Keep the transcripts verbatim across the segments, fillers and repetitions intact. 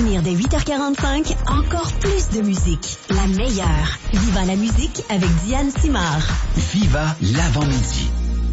venir dès huit heures quarante-cinq, encore plus de musique. La meilleure. Viva la musique avec Diane Simard. Viva l'avant-midi.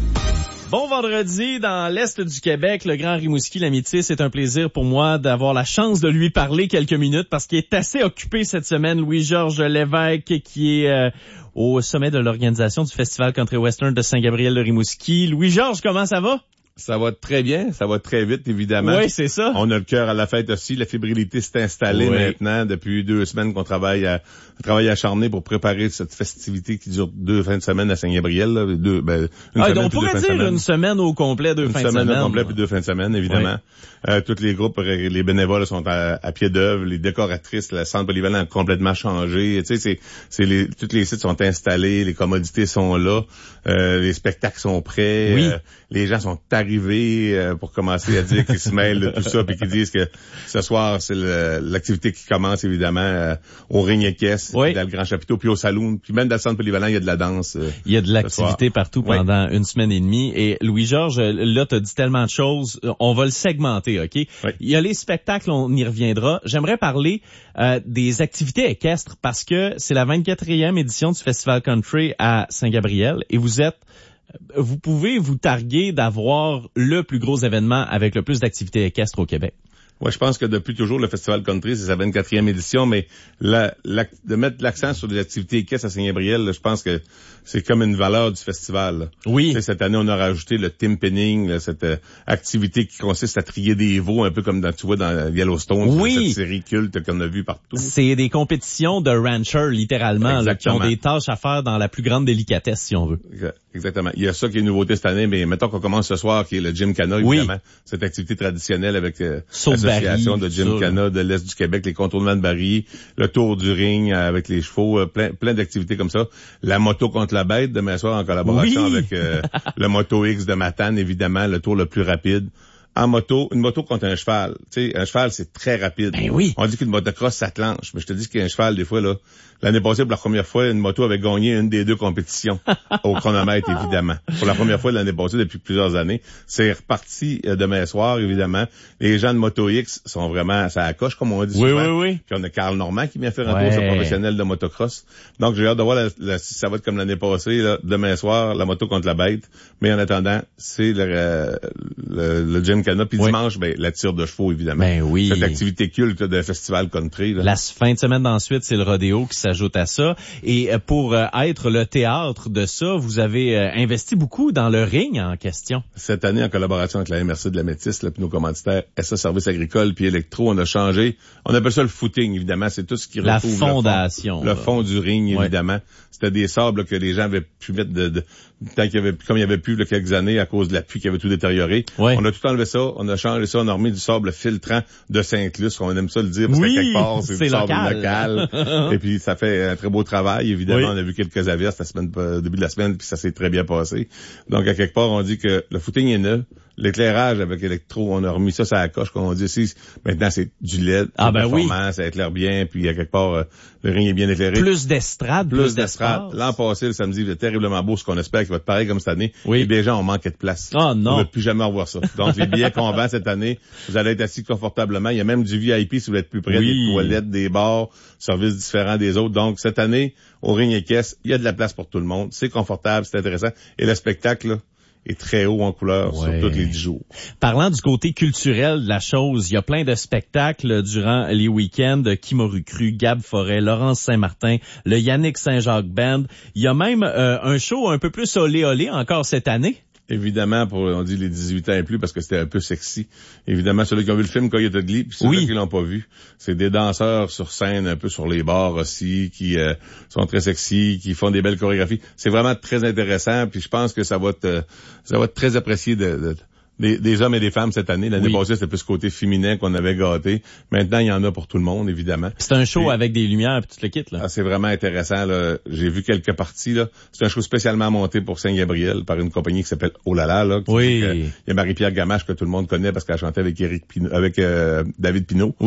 Bon vendredi dans l'Est du Québec, le Grand Rimouski, l'amitié. C'est un plaisir pour moi d'avoir la chance de lui parler quelques minutes parce qu'il est assez occupé cette semaine. Louis-Georges Lévesque qui est euh, au sommet de l'organisation du Festival Country Western de Saint-Gabriel-de-Rimouski. Louis-Georges, comment ça va? Ça va très bien, ça va très vite, évidemment. Oui, c'est ça. On a le cœur à la fête aussi. La fébrilité s'est installée oui. maintenant depuis deux semaines qu'on travaille à travaille acharné pour préparer cette festivité qui dure deux fins de semaine à Saint-Gabriel. Là. Deux, ben, une ah, semaine, on pourrait dire une semaine au complet, deux une fins de semaine. Une semaine au complet, puis deux fins de semaine, évidemment. Oui. Euh, tous les groupes, les bénévoles sont à, à pied d'œuvre. Les décoratrices, le centre polyvalent a complètement changé. Tu sais, c'est, c'est les, tous les sites sont installés, les commodités sont là, euh, les spectacles sont prêts, oui. euh, les gens sont arrivés euh, pour commencer à dire qu'ils se mêlent de tout ça, puis qu'ils disent que ce soir, c'est le, l'activité qui commence, évidemment, euh, au ring équestre, oui. dans le Grand Chapiteau, puis au saloon, puis même dans le centre polyvalent, il y a de la danse. Euh, il y a de l'activité partout pendant oui. une semaine et demie. Et Louis-Georges, là, t'as dit tellement de choses, on va le segmenter, OK? Oui. Il y a les spectacles, on y reviendra. J'aimerais parler euh, des activités équestres parce que c'est la vingt-quatrième édition du Festival Country à Saint-Gabriel et vous êtes vous pouvez vous targuer d'avoir le plus gros événement avec le plus d'activités équestres au Québec. Ouais, je pense que depuis toujours, le Festival Country, c'est sa vingt-quatrième édition, mais la, la, de mettre l'accent sur des activités équestres à Saint-Gabriel, là, je pense que c'est comme une valeur du festival. Là. Oui. Tu sais, cette année, on a rajouté le timping, là, cette euh, activité qui consiste à trier des veaux, un peu comme dans, tu vois, dans Yellowstone, oui. cette série culte qu'on a vue partout. C'est des compétitions de ranchers, littéralement, là, qui ont des tâches à faire dans la plus grande délicatesse, si on veut. Exactement. Il y a ça qui est une nouveauté cette année, mais mettons qu'on commence ce soir, qui est le Gymkhana, évidemment. Oui. Cette activité traditionnelle avec euh, l'association de Gymkhana de l'Est du Québec, les contournements de Barry, le tour du ring avec les chevaux, euh, plein, plein d'activités comme ça. La moto contre la bête, demain soir, en collaboration oui. avec euh, le Moto X de Matane, évidemment, le tour le plus rapide. En moto, une moto contre un cheval. Tu sais, un cheval, c'est très rapide. Ben oui. On dit qu'une motocross, ça clenche. Mais je te dis qu'un cheval, des fois, là, l'année passée, pour la première fois, une moto avait gagné une des deux compétitions. Au chronomètre, évidemment. Pour la première fois l'année passée, depuis plusieurs années. C'est reparti euh, demain soir, évidemment. Les gens de Moto X sont vraiment, ça accroche, comme on dit oui, souvent. Oui, oui, Puis on a Carl Normand qui vient faire un ouais. tour sur professionnel de motocross. Donc, j'ai hâte de voir la, la, si ça va être comme l'année passée, là, demain soir, la moto contre la bête. Mais en attendant, c'est le, euh, le, le Gymkhana. Puis oui. dimanche, ben, la tire de chevaux, évidemment. Ben oui. Cette activité culte de festival country. Là. La fin de semaine d'ensuite, c'est le rodéo qui s'ajoute à ça. Et pour euh, être le théâtre de ça, vous avez euh, investi beaucoup dans le ring en question. Cette année, en collaboration avec la M R C de la Métis, là, puis nos commanditaires S A Services agricoles puis Électro, on a changé. On appelle ça le footing, évidemment. C'est tout ce qui la retrouve fondation, le fond, le fond du ring, évidemment. Ouais. C'était des sables là, que les gens avaient pu mettre de, de tant qu'il y avait, comme il y avait plus là, quelques années à cause de la pluie qui avait tout détérioré. Ouais. On a tout enlevé ça, on a changé ça, on a remis du sable filtrant de Saint-Luce, on aime ça le dire parce oui, qu'à quelque part c'est, c'est du sable local. local. Et puis ça fait un très beau travail, évidemment. Oui. On a vu quelques averses la semaine, au début de la semaine, puis ça s'est très bien passé. Donc à quelque part, on dit que le footing est neuf. L'éclairage avec Électro, on a remis ça, ça à la coche, comme on dit ici. Maintenant, c'est du L E D, ah, ben oui. ça éclaire bien, puis à quelque part, euh, le ring est bien éclairé. Plus d'estrade, plus, plus d'estrade. L'an passé, le samedi, c'était terriblement beau, ce qu'on espère qu'il va être pareil comme cette année. Oui. Et déjà, on manquait de place. Oh non. On ne va plus jamais revoir ça. Donc, les billets qu'on vend cette année, vous allez être assis confortablement. Il y a même du V I P si vous êtes plus près oui. des toilettes, des bars, services différents des autres. Donc, cette année, au ring équestre, il y a de la place pour tout le monde. C'est confortable, c'est intéressant. Et le spectacle, là, est très haut en couleur ouais. sur tous les dix jours. Parlant du côté culturel de la chose, il y a plein de spectacles durant les week-ends. Kim Cru, Gab Forêt, Laurence Saint-Martin, le Yannick Saint-Jacques Band. Il y a même euh, un show un peu plus olé olé encore cette année. Évidemment, pour, on dit les dix-huit ans et plus, parce que c'était un peu sexy. Évidemment, ceux qui ont vu le film Coyote Ugly, puis ceux oui. qui l'ont pas vu, c'est des danseurs sur scène, un peu sur les bars aussi, qui euh, sont très sexy, qui font des belles chorégraphies. C'est vraiment très intéressant, puis je pense que ça va être, ça va être très apprécié de, de Des, des hommes et des femmes cette année. L'année oui. passée, c'était plus côté féminin qu'on avait gâté. Maintenant, il y en a pour tout le monde, évidemment. C'est un show puis, avec des lumières et tout le kit, là. Ah, c'est vraiment intéressant, là. J'ai vu quelques parties, là. C'est un show spécialement monté pour Saint-Gabriel par une compagnie qui s'appelle Oh là là, là. Oui. Il y a Marie-Pierre Gamache que tout le monde connaît parce qu'elle chantait avec Éric Pino, avec euh, David Pinault. Oui.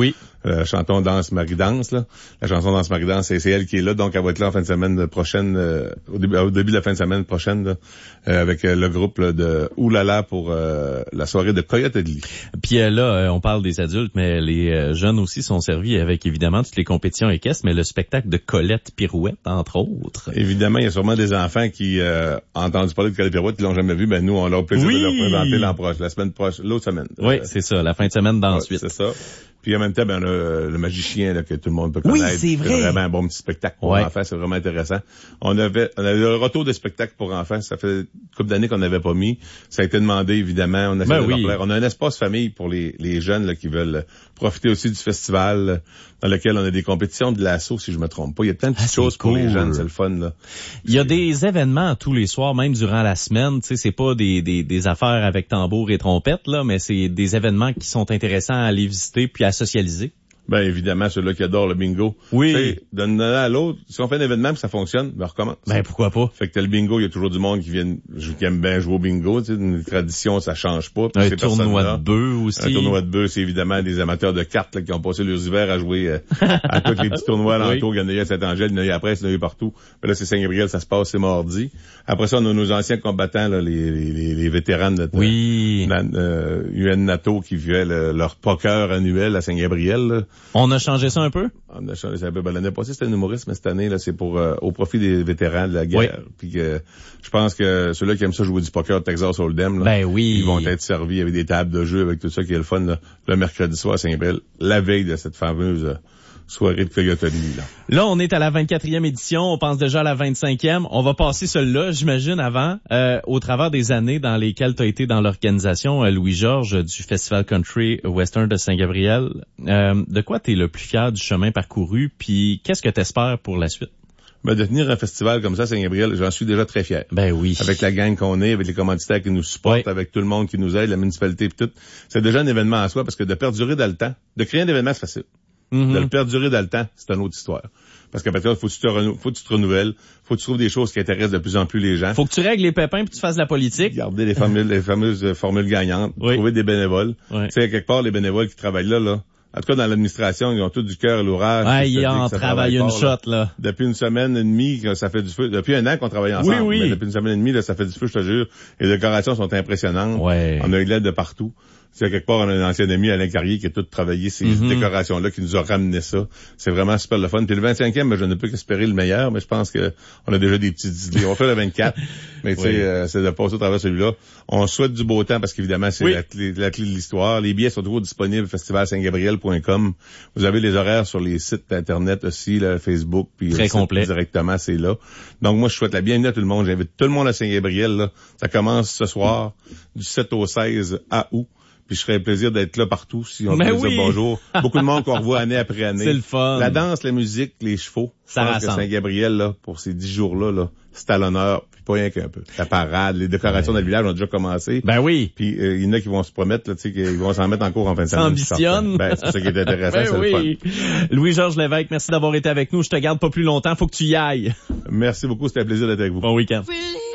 euh, chantons Danse Marie Danse, là. La chanson Danse Marie Danse, c'est, c'est elle qui est là, donc elle va être là en fin de semaine prochaine, euh, au, début, au début de la fin de semaine prochaine, là, euh, avec euh, le groupe là, de Oulala pour euh, la soirée de Coyote Ugly. Puis euh, là, euh, on parle des adultes, mais les euh, jeunes aussi sont servis avec évidemment toutes les compétitions équestres, mais le spectacle de Colette Pirouette, entre autres. Évidemment, il y a sûrement des enfants qui euh, ont entendu parler de Colette Pirouette, qui l'ont jamais vu. Ben nous, on a le plaisir oui. de leur présenter l'an prochain, la semaine prochaine, l'autre semaine. Oui, euh, c'est ça, la fin de semaine d'ensuite. Ouais, c'est ça. Puis en même temps, ben, le, le magicien là, que tout le monde peut connaître. Oui, c'est vrai. C'est vraiment un bon petit spectacle pour ouais. enfants, c'est vraiment intéressant. On avait, on avait le retour de spectacle pour enfants, ça fait une couple d'années qu'on n'avait pas mis. Ça a été demandé, évidemment. On a, ben fait oui. on a un espace famille pour les, les jeunes là, qui veulent profiter aussi du festival là, dans lequel on a des compétitions de lasso, si je me trompe pas. Il y a plein de petites ah, choses cool. Pour les jeunes, c'est le fun. Là. Il y a des événements tous les soirs, même durant la semaine. Tu sais, c'est pas des, des, des affaires avec tambour et trompette, là, mais c'est des événements qui sont intéressants à aller visiter puis à socialiser. Ben évidemment, ceux-là qui adorent le bingo. Oui. T'sais, d'un an à l'autre, si on fait un événement et ça fonctionne, ben on recommence. Ben pourquoi pas. Fait que t'as le bingo, il y a toujours du monde qui vient, qui aime bien jouer au bingo. T'sais, une tradition, ça change pas. Un tournoi de bœufs aussi. Un tournoi de bœufs, c'est évidemment des amateurs de cartes là, qui ont passé leurs hivers à jouer euh, à tous les petits tournois alentours. Oui. Il y en a eu à Saint-Angèle, il y en a eu après, il y en a eu partout. Mais là, c'est Saint-Gabriel, ça se passe, c'est mardi. Après ça, on a nos anciens combattants, là, les, les, les vétérans de notre oui. euh, U N NATO qui vivaient le, leur poker annuel à Saint-Gabriel. Là. On a changé ça un peu? On a changé ça un peu. Ben, l'année passée, c'était un humoriste, mais cette année, là, c'est pour euh, au profit des vétérans de la guerre. Oui. Puis que je pense que ceux-là qui aiment ça jouer du poker Texas Hold'em, là, ben oui. ils vont être servis avec des tables de jeu, avec tout ça qui est le fun là, le mercredi soir à Saint-Gabriel, la veille de cette fameuse euh, soirée de Coyote Ugly, là. Là, on est à la vingt-quatrième édition, on pense déjà à la vingt-cinquième. On va passer celle-là, j'imagine, avant, euh, au travers des années dans lesquelles tu as été dans l'organisation, euh, Louis-Georges, du Festival Country Western de Saint-Gabriel. Euh, de quoi tu es le plus fier du chemin parcouru, puis qu'est-ce que tu espères pour la suite? Ben, de tenir un festival comme ça à Saint-Gabriel, j'en suis déjà très fier. Ben oui. Avec la gang qu'on est, avec les commanditaires qui nous supportent, oui. Avec tout le monde qui nous aide, la municipalité et tout. C'est déjà un événement en soi, parce que de perdurer dans le temps, de créer un événement, c'est facile. Mm-hmm. De le perdurer dans le temps, c'est une autre histoire. Parce qu'à partir de là, faut que tu te renou- faut que tu te renouvelles, faut que tu trouves des choses qui intéressent de plus en plus les gens. Faut que tu règles les pépins puis tu fasses de la politique. Garder les formules, les fameuses formules gagnantes, oui. Trouver des bénévoles. Oui. Tu sais, quelque part, les bénévoles qui travaillent là, là, en tout cas dans l'administration, ils ont tout du cœur et l'orage. Ouais, ils en travaillent une shot, là. là. Depuis une semaine et demie, ça fait du feu. Depuis un an qu'on travaille ensemble. Oui, oui. Mais depuis une semaine et demie, là, ça fait du feu, je te jure. Les décorations sont impressionnantes. Ouais. On a eu de l'aide de partout. C'est quelque part, on a un ancien ami, Alain Carrier, qui a tout travaillé ces mm-hmm. décorations-là, qui nous a ramené ça. C'est vraiment super le fun. Puis le vingt-cinquième, ben, je ne peux qu'espérer le meilleur, mais je pense que on a déjà des petites idées. On va faire le vingt-quatre, mais tu sais, oui. euh, c'est de passer au travers de celui-là. On souhaite du beau temps parce qu'évidemment, c'est oui. la, clé, la clé de l'histoire. Les billets sont toujours disponibles, festival saint gabriel point com. Vous avez les horaires sur les sites Internet aussi, là, Facebook, puis très complet. Directement, c'est là. Donc moi, je souhaite la bienvenue à tout le monde. J'invite tout le monde à Saint-Gabriel, là. Ça commence ce soir, du sept au seize à août. Puis je ferais plaisir d'être là partout si on peut oui. dire bonjour. Beaucoup de monde qu'on revoit année après année. C'est le fun. La danse, la musique, les chevaux. Ça je pense rassemble. que Saint-Gabriel, là, pour ces dix jours-là, là, c'est à l'honneur. Puis pas rien qu'un peu. La parade, les décorations ouais. dans le village ont déjà commencé. Ben oui. Puis euh, il y en a qui vont se promettre, là, tu sais, qu'ils vont s'en mettre en cours en fin de semaine. Ambitionne. Ben, c'est ça qui est intéressant, ben c'est oui. le fun. Louis-Georges Lévesque, merci d'avoir été avec nous. Je te garde pas plus longtemps. Faut que tu y ailles. Merci beaucoup. C'était un plaisir d'être avec vous. Bon week-end.